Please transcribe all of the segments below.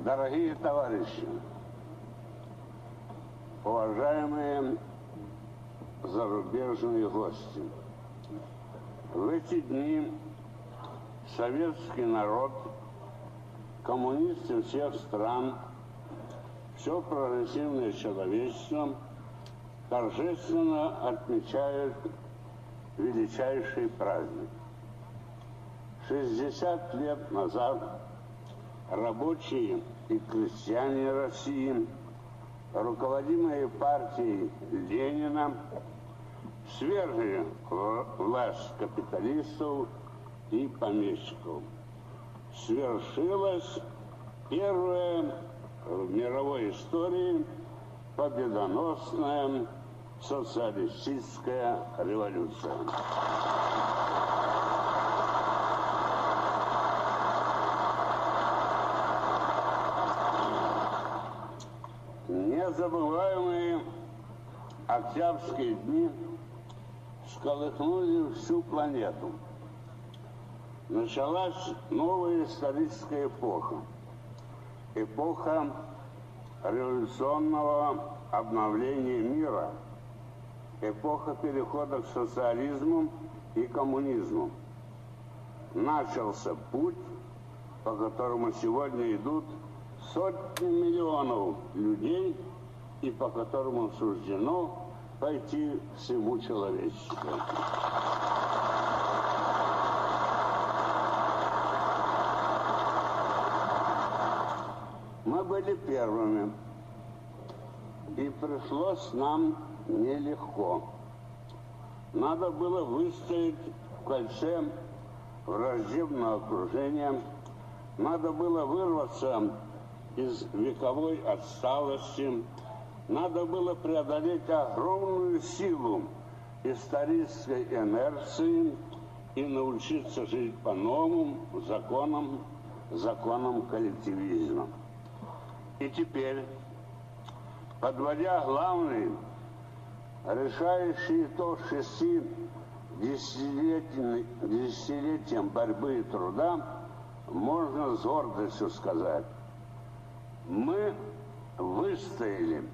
Дорогие товарищи, уважаемые зарубежные гости, в эти дни советский народ, коммунисты всех стран, все прогрессивное человечество торжественно отмечают величайший праздник. 60 лет назад рабочие и крестьяне России, руководимые партией Ленина, свергли власть капиталистов и помещиков. Свершилась первая в мировой истории победоносная социалистическая революция. Незабываемые октябрьские дни всколыхнули всю планету. Началась новая историческая эпоха. Эпоха революционного обновления мира. Эпоха перехода к социализму и коммунизму. Начался путь, по которому сегодня идут сотни миллионов людей и по которому суждено пойти всему человечеству. Мы были первыми, и пришлось нам нелегко. Надо было выстоять в кольце враждебного окружения, надо было вырваться из вековой отсталости, надо было преодолеть огромную силу исторической инерции и научиться жить по новым законам коллективизма. И теперь, подводя главный, решающий итог 6 десятилетиям борьбы и труда, можно с гордостью сказать: мы выстояли.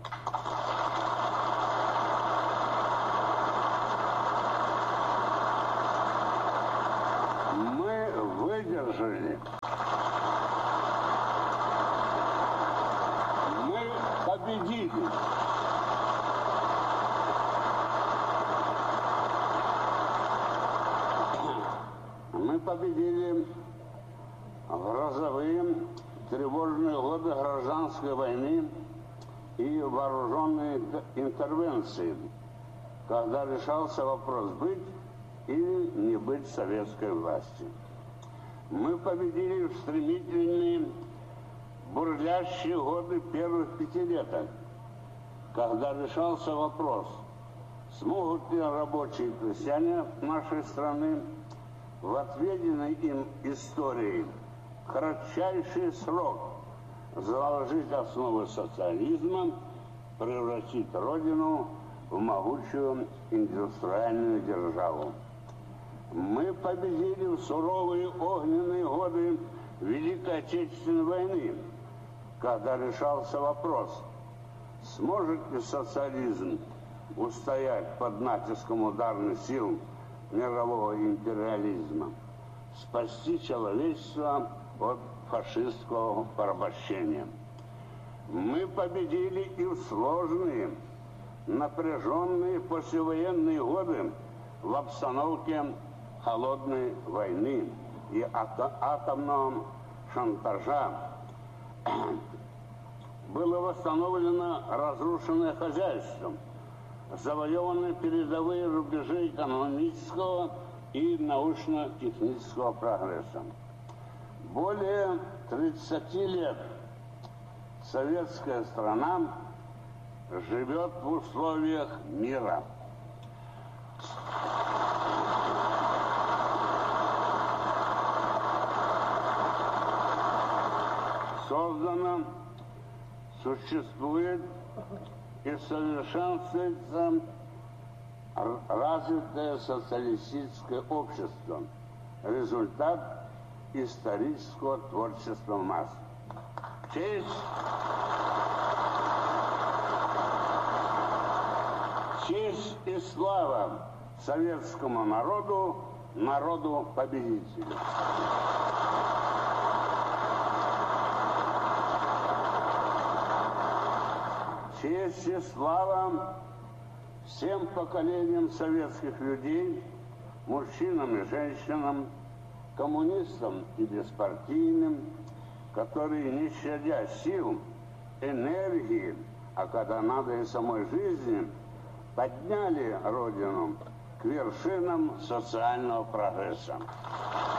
Мы выдержали. Мы победили. Мы победили в грозовые тревожные годы гражданской войны и вооруженной интервенции, когда решался вопрос быть или не быть советской власти. Мы победили в стремительные бурлящие годы первых пятилеток, когда решался вопрос, смогут ли рабочие и крестьяне нашей страны в отведенной им историей кратчайший срок заложить основы социализма, превратить Родину в могучую индустриальную державу. Мы победили в суровые огненные годы Великой Отечественной войны, когда решался вопрос, сможет ли социализм устоять под натиском ударных сил мирового империализма, спасти человечество от фашистского порабощения. Мы победили и в сложные, напряженные послевоенные годы в обстановке холодной войны и атомного шантажа. Было восстановлено разрушенное хозяйство, завоеваны передовые рубежи экономического и научно-технического прогресса. Более 30 лет советская страна живет в условиях мира. Создано, существует и совершенствуется развитое социалистическое общество. Результат исторического творчества масс. Честь и слава советскому народу, народу-победителю. Честь и слава всем поколениям советских людей, мужчинам и женщинам, коммунистам и беспартийным, которые, не щадя сил, энергии, а когда надо и самой жизни, подняли Родину к вершинам социального прогресса.